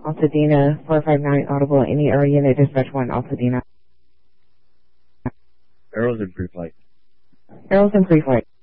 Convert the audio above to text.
Altadena, 459 audible, any area unit, dispatch 1, Altadena. Arrows in pre-flight. Arrows in pre-flight.